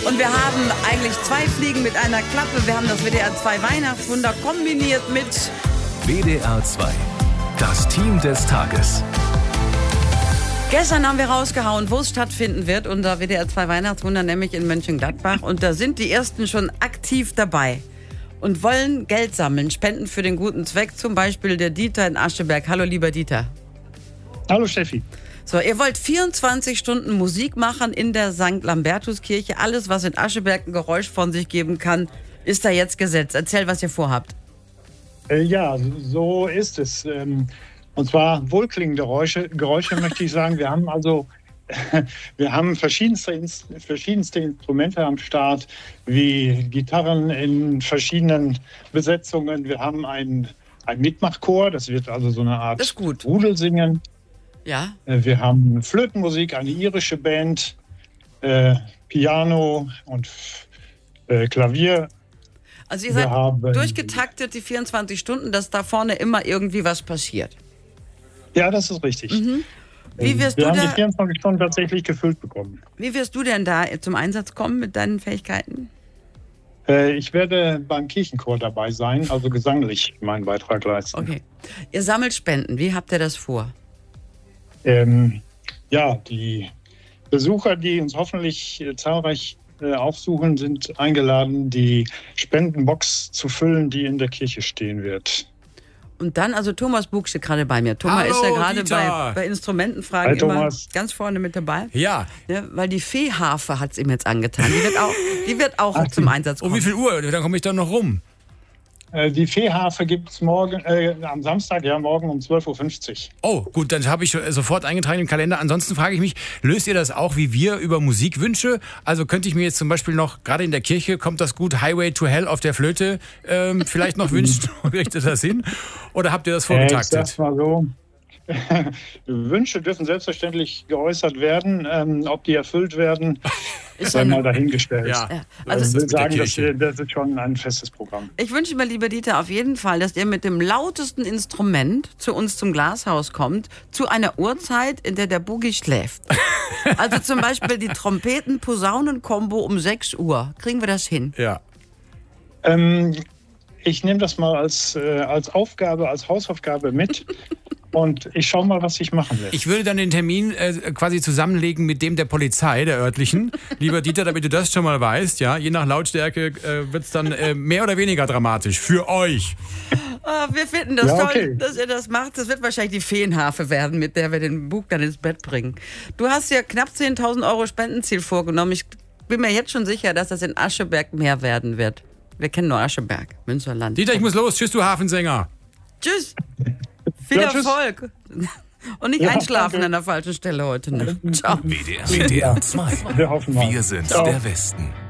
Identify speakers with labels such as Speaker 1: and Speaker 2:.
Speaker 1: Und wir haben eigentlich 2 Fliegen mit einer Klappe. Wir haben das WDR 2 Weihnachtswunder kombiniert mit
Speaker 2: WDR 2, das Team des Tages.
Speaker 1: Gestern haben wir rausgehauen, wo es stattfinden wird, unser WDR 2 Weihnachtswunder, nämlich in Mönchengladbach. Und da sind die Ersten schon aktiv dabei und wollen Geld sammeln, Spenden für den guten Zweck. Zum Beispiel der Dieter in Ascheberg. Hallo, lieber Dieter.
Speaker 3: Hallo, Steffi.
Speaker 1: So, ihr wollt 24 Stunden Musik machen in der St. Lambertuskirche. Alles, was in Ascheberg ein Geräusch von sich geben kann, ist da jetzt gesetzt. Erzähl, was ihr vorhabt.
Speaker 3: Ja, so ist es. Und zwar wohlklingende Geräusche möchte ich sagen. Wir haben verschiedenste Instrumente am Start, wie Gitarren in verschiedenen Besetzungen. Wir haben ein Mitmachchor, das wird also so eine Art Rudelsingen.
Speaker 1: Ja.
Speaker 3: Wir haben Flötenmusik, eine irische Band, Piano und Klavier.
Speaker 1: Also ihr seid durchgetaktet, die 24 Stunden, dass da vorne immer irgendwie was passiert.
Speaker 3: Ja, das ist richtig.
Speaker 1: Mhm. Wir
Speaker 3: haben die 24 Stunden tatsächlich gefüllt bekommen.
Speaker 1: Wie wirst du denn da zum Einsatz kommen mit deinen Fähigkeiten?
Speaker 3: Ich werde beim Kirchenchor dabei sein, also gesanglich meinen Beitrag leisten.
Speaker 1: Okay. Ihr sammelt Spenden. Wie habt ihr das vor?
Speaker 3: Die Besucher, die uns hoffentlich zahlreich aufsuchen, sind eingeladen, die Spendenbox zu füllen, die in der Kirche stehen wird.
Speaker 1: Und dann, also Thomas Buch steht gerade bei mir. Thomas ist ja gerade bei Instrumentenfragen immer ganz vorne mit dabei.
Speaker 4: Ja.
Speaker 1: Weil die Feeharfe hat es ihm jetzt angetan. Die wird auch zum Einsatz kommen.
Speaker 4: Um wie viel Uhr? Dann komme ich doch noch rum.
Speaker 3: Die Feeharfe gibt es am Samstag, morgen um 12.50 Uhr.
Speaker 4: Oh, gut, dann habe ich sofort eingetragen im Kalender. Ansonsten frage ich mich, löst ihr das auch wie wir über Musikwünsche? Also könnte ich mir jetzt zum Beispiel noch, gerade in der Kirche, kommt das gut, Highway to Hell auf der Flöte, vielleicht noch wünschen und richtet das hin? Oder habt ihr das vorgetaktet?
Speaker 3: Ich sag's mal so. Wünsche dürfen selbstverständlich geäußert werden. Ob die erfüllt werden, sei mal dahingestellt.
Speaker 4: Ja.
Speaker 3: Also wir sagen, das ist schon ein festes Programm.
Speaker 1: Ich wünsche mir, lieber Dieter, auf jeden Fall, dass ihr mit dem lautesten Instrument zu uns zum Glashaus kommt, zu einer Uhrzeit, in der der Boogie schläft. Also zum Beispiel die Trompeten-Posaunen-Kombo um 6 Uhr. Kriegen wir das hin?
Speaker 4: Ja.
Speaker 3: Ich nehme das mal als Aufgabe, als Hausaufgabe mit. Und ich schaue mal, was ich machen will.
Speaker 4: Ich würde dann den Termin quasi zusammenlegen mit dem der Polizei, der örtlichen. Lieber Dieter, damit du das schon mal weißt, ja, je nach Lautstärke wird es dann mehr oder weniger dramatisch für euch.
Speaker 1: Wir finden das toll, dass ihr das macht. Das wird wahrscheinlich die Feenharfe werden, mit der wir den Bug dann ins Bett bringen. Du hast ja knapp 10.000 Euro Spendenziel vorgenommen. Ich bin mir jetzt schon sicher, dass das in Ascheberg mehr werden wird. Wir kennen nur Ascheberg, Münsterland.
Speaker 4: Dieter, ich muss los. Tschüss, du Hafensänger.
Speaker 1: Tschüss. Viel Erfolg. Und nicht einschlafen an der falschen Stelle heute. Ne? Ciao.
Speaker 2: WDR 2. Wir sind der Westen.